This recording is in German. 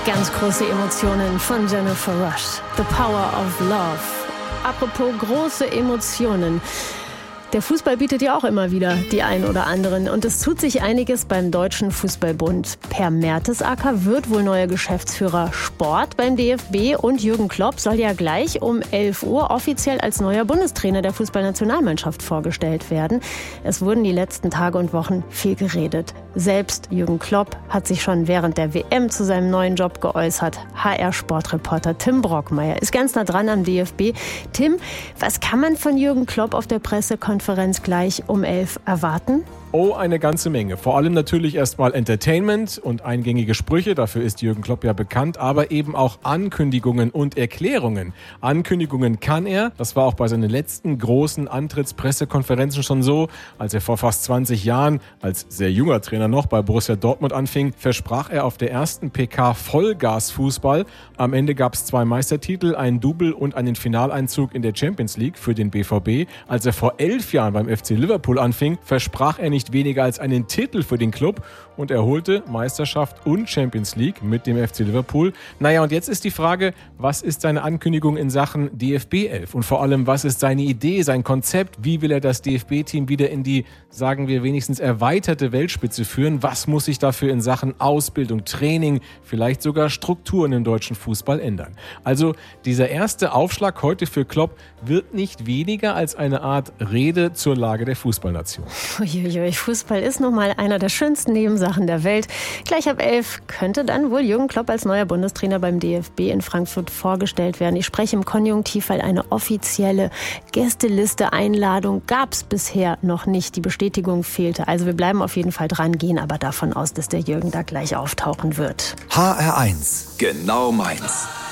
Ganz große Emotionen von Jennifer Rush. The Power of Love. Apropos große Emotionen. Der Fußball bietet ja auch immer wieder die ein oder anderen. Und es tut sich einiges beim Deutschen Fußballbund. Per Mertesacker wird wohl neuer Geschäftsführer Sport beim DFB. Und Jürgen Klopp soll ja gleich um 11 Uhr offiziell als neuer Bundestrainer der Fußballnationalmannschaft vorgestellt werden. Es wurden die letzten Tage und Wochen viel geredet. Selbst Jürgen Klopp hat sich schon während der WM zu seinem neuen Job geäußert. HR-Sportreporter Tim Brockmeier ist ganz nah dran am DFB. Tim, was kann man von Jürgen Klopp auf der Pressekonferenz gleich um 11 erwarten? Oh, eine ganze Menge. Vor allem natürlich erstmal Entertainment und eingängige Sprüche, dafür ist Jürgen Klopp ja bekannt, aber eben auch Ankündigungen und Erklärungen. Ankündigungen kann er, das war auch bei seinen letzten großen Antrittspressekonferenzen schon so, als er vor fast 20 Jahren, als sehr junger Trainer noch, bei Borussia Dortmund anfing, versprach er auf der ersten PK Vollgas-Fußball. Am Ende gab es 2 Meistertitel, einen Double und einen Finaleinzug in der Champions League für den BVB. Als er vor 11 Jahren beim FC Liverpool anfing, versprach er nicht weniger als einen Titel für den Club und er holte Meisterschaft und Champions League mit dem FC Liverpool. Naja, und jetzt ist die Frage, was ist seine Ankündigung in Sachen DFB 11? Und vor allem, was ist seine Idee, sein Konzept? Wie will er das DFB-Team wieder in die, sagen wir, wenigstens erweiterte Weltspitze führen? Was muss sich dafür in Sachen Ausbildung, Training, vielleicht sogar Strukturen im deutschen Fußball ändern? Also dieser erste Aufschlag heute für Klopp wird nicht weniger als eine Art Rede zur Lage der Fußballnation. Uiuiui, Fußball ist nun mal einer der schönsten Nebensachen der Welt. Gleich ab 11 könnte dann wohl Jürgen Klopp als neuer Bundestrainer beim DFB in Frankfurt vorgestellt werden. Ich spreche im Konjunktiv, weil eine offizielle Gästeliste, Einladung gab es bisher noch nicht. Die Bestätigung fehlte. Also wir bleiben auf jeden Fall dran, gehen aber davon aus, dass der Jürgen da gleich auftauchen wird. HR1, genau meins.